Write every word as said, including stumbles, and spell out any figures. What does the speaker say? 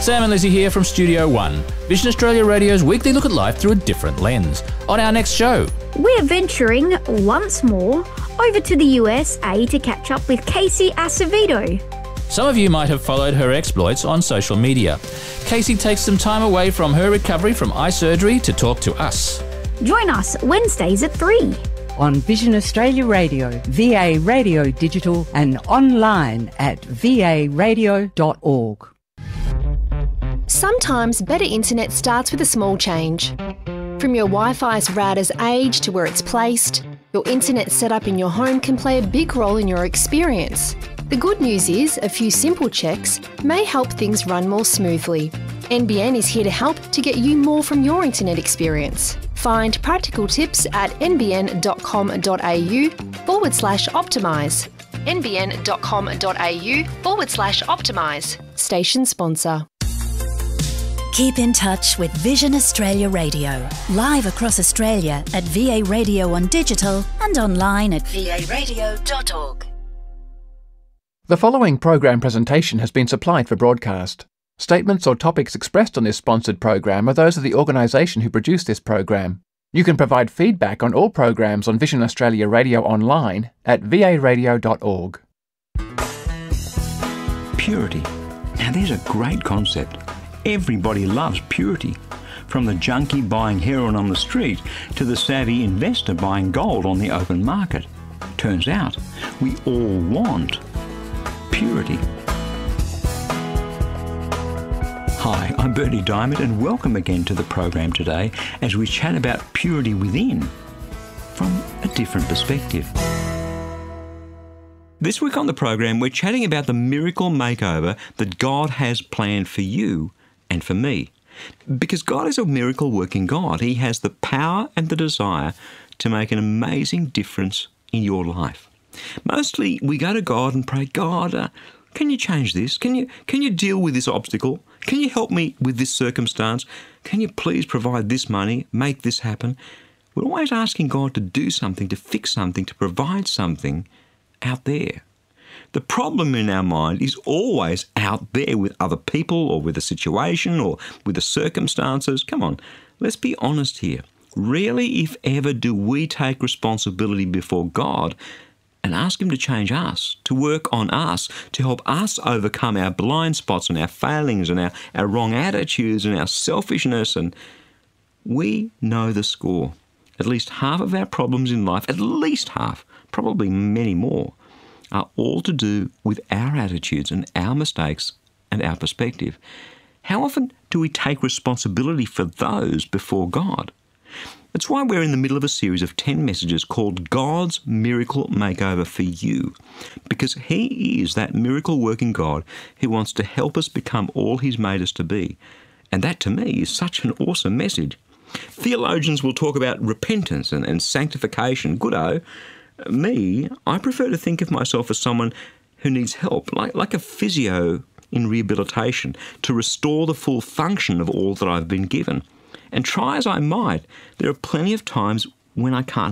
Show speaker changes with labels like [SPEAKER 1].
[SPEAKER 1] Sam and Lizzie here from Studio One, Vision Australia Radio's weekly look at life through a different lens. On our next show,
[SPEAKER 2] we're venturing once more over to the U S A to catch up with Casey Acevedo.
[SPEAKER 1] Some of you might have followed her exploits on social media. Casey takes some time away from her recovery from eye surgery to talk to us.
[SPEAKER 2] Join us Wednesdays at three.
[SPEAKER 3] On Vision Australia Radio, V A Radio Digital and online at v a radio dot org.
[SPEAKER 4] Sometimes better internet starts with a small change. From your Wi-Fi's router's age to where it's placed, your internet setup in your home can play a big role in your experience. The good news is a few simple checks may help things run more smoothly. N B N is here to help to get you more from your internet experience. Find practical tips at nbn.com.au forward slash optimise. nbn.com.au forward slash optimise. Station sponsor.
[SPEAKER 5] Keep in touch with Vision Australia Radio, live across Australia at V A Radio on digital and online at v a radio dot org.
[SPEAKER 6] The following program presentation has been supplied for broadcast. Statements or topics expressed on this sponsored program are those of the organisation who produced this program. You can provide feedback on all programs on Vision Australia Radio online at v a radio dot org.
[SPEAKER 7] Purity. Now there's a great concept. Everybody loves purity. From the junkie buying heroin on the street to the savvy investor buying gold on the open market. Turns out, we all want purity. Hi, I'm Bernie Diamond and welcome again to the program today as we chat about purity within from a different perspective. This week on the program, we're chatting about the miracle makeover that God has planned for you and for me. Because God is a miracle working God. He has the power and the desire to make an amazing difference in your life. Mostly we go to God and pray, God, uh, can you change this? Can you can you deal with this obstacle? Can you help me with this circumstance? Can you please provide this money, make this happen? We're always asking God to do something, to fix something, to provide something out there. The problem in our mind is always out there with other people or with a situation or with the circumstances. Come on, let's be honest here. Rarely, if ever, do we take responsibility before God and ask Him to change us, to work on us, to help us overcome our blind spots and our failings and our, our wrong attitudes and our selfishness. And we know the score. At least half of our problems in life, at least half, probably many more, are all to do with our attitudes and our mistakes and our perspective. How often do we take responsibility for those before God? That's why we're in the middle of a series of ten messages called God's Miracle Makeover for You, because He is that miracle-working God who wants to help us become all He's made us to be. And that, to me, is such an awesome message. Theologians will talk about repentance and, and sanctification. Good-o. Me, I prefer to think of myself as someone who needs help, like, like a physio in rehabilitation, to restore the full function of all that I've been given. And try as I might, there are plenty of times when I can't